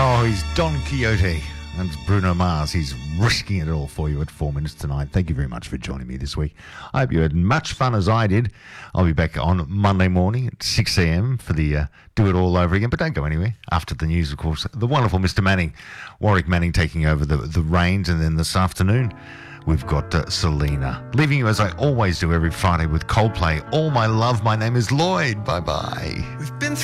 Oh, he's Don Quixote. And Bruno Mars. He's risking it all for you at 4 minutes to 9. Thank you very much for joining me this week. I hope you had much fun as I did. I'll be back on Monday morning at 6 a.m. for the Do It All Over Again. But don't go anywhere. After the news, of course, the wonderful Mr. Manning, Warwick Manning, taking over the reins. And then this afternoon, we've got Selena. Leaving you as I always do every Friday with Coldplay. All My Love. My name is Lloyd. Bye-bye. We've been